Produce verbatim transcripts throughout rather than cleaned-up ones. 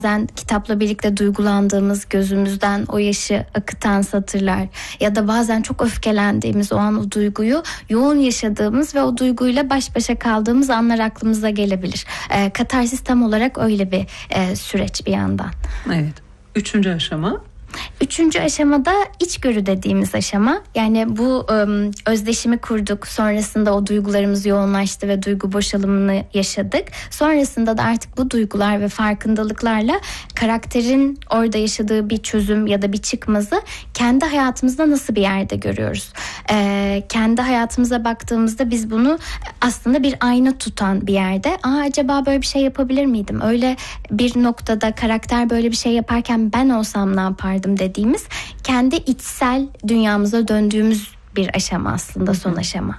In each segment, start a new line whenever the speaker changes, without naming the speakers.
Bazen kitapla birlikte duygulandığımız, gözümüzden o yaşı akıtan satırlar ya da bazen çok öfkelendiğimiz o an o duyguyu yoğun yaşadığımız ve o duyguyla baş başa kaldığımız anlar aklımıza gelebilir. E, katarsis tam olarak öyle bir e, süreç bir yandan.
Evet. Üçüncü aşama?
Üçüncü aşamada içgörü dediğimiz aşama. Yani bu ım, özdeşimi kurduk. Sonrasında o duygularımız yoğunlaştı ve duygu boşalımını yaşadık. Sonrasında da artık bu duygular ve farkındalıklarla karakterin orada yaşadığı bir çözüm ya da bir çıkmazı kendi hayatımızda nasıl bir yerde görüyoruz? Ee, kendi hayatımıza baktığımızda biz bunu aslında bir ayna tutan bir yerde. Aa, acaba böyle bir şey yapabilir miydim? Öyle bir noktada karakter böyle bir şey yaparken ben olsam ne yapardım dediğimiz kendi içsel dünyamıza döndüğümüz bir aşama aslında, son aşama.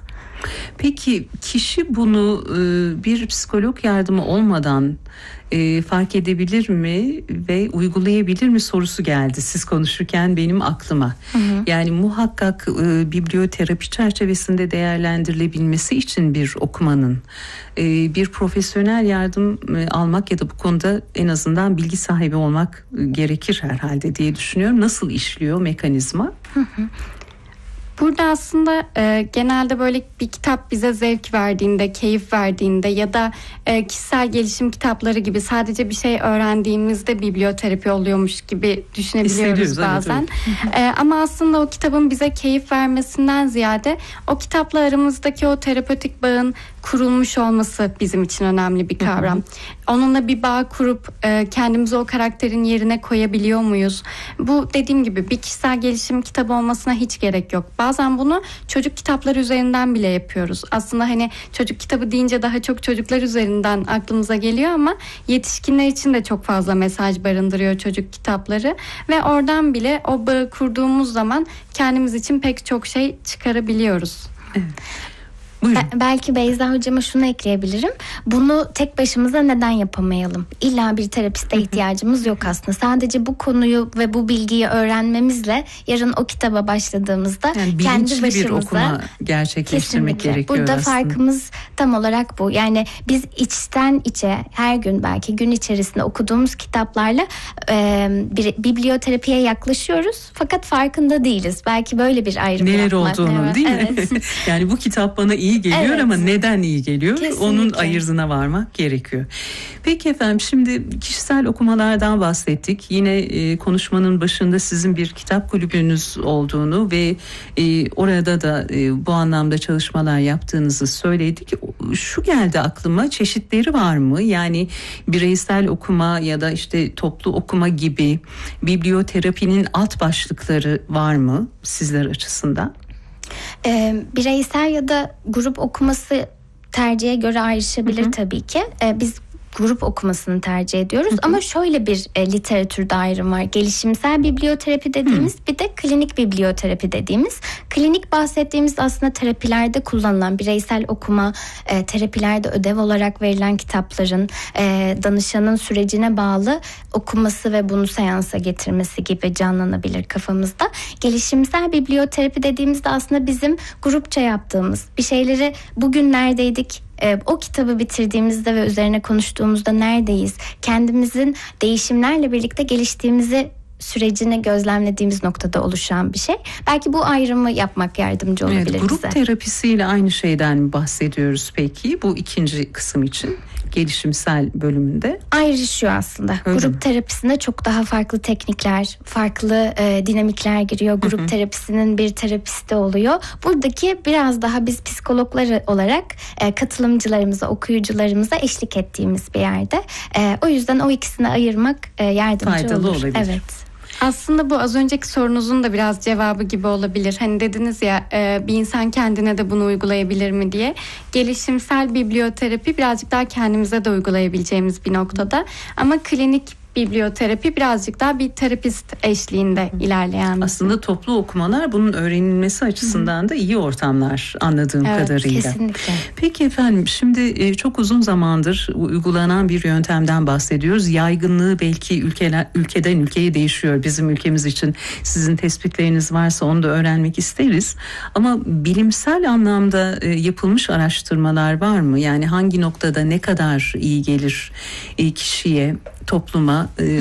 Peki kişi bunu bir psikolog yardımı olmadan fark edebilir mi ve uygulayabilir mi sorusu geldi siz konuşurken benim aklıma. Hı hı. Yani muhakkak e, biblioterapi çerçevesinde değerlendirilebilmesi için bir okumanın e, bir profesyonel yardım e, almak ya da bu konuda en azından bilgi sahibi olmak e, gerekir herhalde diye düşünüyorum. Nasıl işliyor mekanizma?
Hı hı. Burada aslında e, genelde böyle bir kitap bize zevk verdiğinde, keyif verdiğinde ya da e, kişisel gelişim kitapları gibi sadece bir şey öğrendiğimizde biblioterapi oluyormuş gibi düşünebiliyoruz bazen. Evet, e, ama aslında o kitabın bize keyif vermesinden ziyade o kitapla aramızdaki o terapötik bağın kurulmuş olması bizim için önemli bir kavram. Hı hı. Onunla bir bağ kurup e, kendimizi o karakterin yerine koyabiliyor muyuz? Bu dediğim gibi bir kişisel gelişim kitabı olmasına hiç gerek yok. Bazen bunu çocuk kitapları üzerinden bile yapıyoruz. Aslında hani çocuk kitabı deyince daha çok çocuklar üzerinden aklımıza geliyor ama yetişkinler için de çok fazla mesaj barındırıyor çocuk kitapları ve oradan bile o bağı kurduğumuz zaman kendimiz için pek çok şey çıkarabiliyoruz.
Evet.
Be- belki Beyza hocama şunu ekleyebilirim. Bunu tek başımıza neden yapamayalım? İlla bir terapiste ihtiyacımız yok aslında. Sadece bu konuyu ve bu bilgiyi öğrenmemizle yarın o kitaba başladığımızda
yani
kendi başımıza
bir okuma gerçekleştirmek gerekiyor.
Burada
aslında.
farkımız tam olarak bu. Yani biz içten içe her gün belki gün içerisinde okuduğumuz kitaplarla e, bir biblioterapiye yaklaşıyoruz. Fakat farkında değiliz. Belki böyle bir ayrım
neler
yapmak.
olduğunu
evet.
değil mi?
Evet.
Yani bu kitap bana iyi geliyor evet. ama neden iyi geliyor?
Kesinlikle.
Onun ayırdına varmak gerekiyor. Peki efendim, şimdi kişisel okumalardan bahsettik. Yine e, konuşmanın başında sizin bir kitap kulübünüz olduğunu ve e, orada da e, bu anlamda çalışmalar yaptığınızı söyledik. Şu geldi aklıma, çeşitleri var mı? Yani bireysel okuma ya da işte toplu okuma gibi biblioterapinin alt başlıkları var mı sizler açısından?
E, bireysel ya da grup okuması tercihe göre ayrışabilir, hı hı. tabii ki. E, biz grup okumasını tercih ediyoruz. Hı hı. Ama şöyle bir e, literatürde ayrım var. Gelişimsel biblioterapi dediğimiz, hı. bir de klinik biblioterapi dediğimiz. Klinik bahsettiğimiz aslında terapilerde kullanılan bireysel okuma, e, terapilerde ödev olarak verilen kitapların e, danışanın sürecine bağlı okuması ve bunu seansa getirmesi gibi canlanabilir kafamızda. Gelişimsel biblioterapi dediğimizde aslında bizim grupça yaptığımız bir şeyleri, bugün neredeydik, o kitabı bitirdiğimizde ve üzerine konuştuğumuzda neredeyiz? Kendimizin değişimlerle birlikte geliştiğimizi sürecini gözlemlediğimiz noktada oluşan bir şey. Belki bu ayrımı yapmak yardımcı olabilir
evet, grup
bize.
Grup terapisiyle aynı şeyden mi bahsediyoruz peki bu ikinci kısım için? Gelişimsel bölümünde
ayrışıyor aslında. Öyle grup mi? Terapisinde çok daha farklı teknikler, farklı e, dinamikler giriyor. Grup hı hı. terapisinin bir terapisti oluyor. Buradaki biraz daha biz psikologlar olarak e, katılımcılarımıza, okuyucularımıza eşlik ettiğimiz bir yerde. E, o yüzden o ikisini ayırmak e, yardımcı
faydalı
olur.
olabilir.
Evet.
Aslında bu az önceki sorunuzun da biraz cevabı gibi olabilir. Hani dediniz ya, bir insan kendine de bunu uygulayabilir mi diye. Gelişimsel biblioterapi birazcık daha kendimize de uygulayabileceğimiz bir noktada. Ama klinik biblioterapi birazcık daha bir terapist eşliğinde ilerleyen.
Aslında toplu okumalar bunun öğrenilmesi açısından da iyi ortamlar anladığım
evet,
kadarıyla.
Kesinlikle.
Peki efendim, şimdi çok uzun zamandır uygulanan bir yöntemden bahsediyoruz. Yaygınlığı belki ülkeler, ülkeden ülkeye değişiyor. Bizim ülkemiz için sizin tespitleriniz varsa onu da öğrenmek isteriz. Ama bilimsel anlamda yapılmış araştırmalar var mı? Yani hangi noktada ne kadar iyi gelir kişiye? topluma, e,